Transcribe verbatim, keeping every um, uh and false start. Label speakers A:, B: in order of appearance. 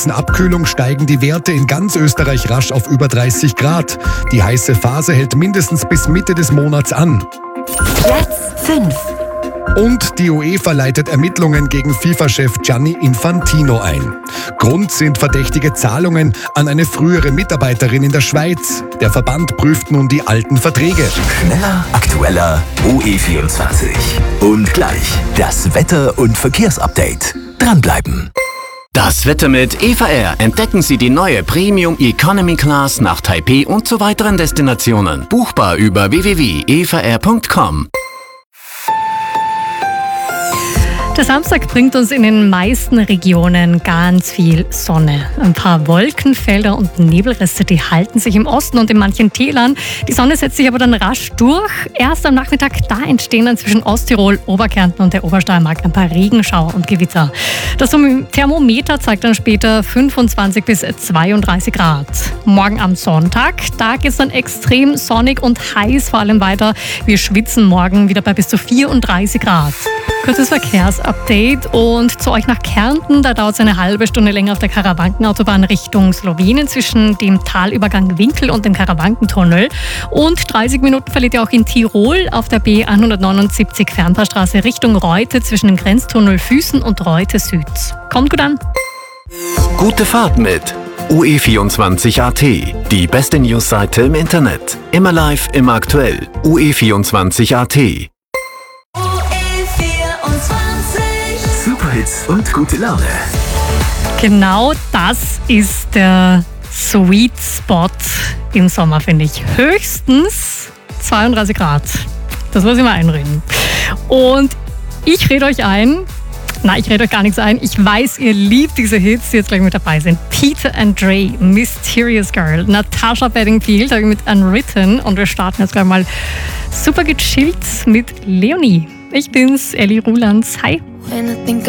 A: kurzen Abkühlung steigen die Werte in ganz Österreich rasch auf über dreißig Grad. Die heiße Phase hält mindestens bis Mitte des Monats an.
B: Platz fünf.
A: Und die UEFA leitet Ermittlungen gegen FIFA-Chef Gianni Infantino ein. Grund sind verdächtige Zahlungen an eine frühere Mitarbeiterin in der Schweiz. Der Verband prüft nun die alten Verträge.
C: Schneller, aktueller, O E vierundzwanzig. Und gleich das Wetter- und Verkehrsupdate. Dranbleiben.
D: Das Wetter mit E V R. Entdecken Sie die neue Premium Economy Class nach Taipei und zu weiteren Destinationen. Buchbar über w w w punkt e v r punkt com.
E: Der Samstag bringt uns in den meisten Regionen ganz viel Sonne. Ein paar Wolkenfelder und Nebelreste, die halten sich im Osten und in manchen Tälern. Die Sonne setzt sich aber dann rasch durch. Erst am Nachmittag, da entstehen dann zwischen Osttirol, Oberkärnten und der Obersteiermark ein paar Regenschauer und Gewitter. Das Thermometer zeigt dann später fünfundzwanzig bis zweiunddreißig Grad. Morgen am Sonntag, da geht es dann extrem sonnig und heiß vor allem weiter. Wir schwitzen morgen wieder bei bis zu vierunddreißig Grad. Kurzes Verkehrsupdate und zu euch nach Kärnten. Da dauert es eine halbe Stunde länger auf der Karawankenautobahn Richtung Slowenien zwischen dem Talübergang Winkel und dem Karawankentunnel. Und dreißig Minuten verliert ihr auch in Tirol auf der B hundertneunundsiebzig Fernpaarstraße Richtung Reute zwischen dem Grenztunnel Füßen und Reute Süd. Kommt gut an.
D: Gute Fahrt mit U E vierundzwanzig Punkt a t. Die beste Newsseite im Internet. Immer live, immer aktuell. U E vierundzwanzig Punkt a t.
C: Superhits und gute Laune.
E: Genau das ist der Sweet Spot im Sommer, finde ich. Höchstens zweiunddreißig Grad. Das muss ich mal einreden. Und ich rede euch ein, nein, ich rede euch gar nichts ein. Ich weiß, ihr liebt diese Hits, die jetzt gleich mit dabei sind. Peter and Dre, Mysterious Girl, Natasha Bedingfield, habe ich mit Unwritten. Und wir starten jetzt gleich mal super gechillt mit Leonie. Ich bin's, Ellie Rulands. Hi.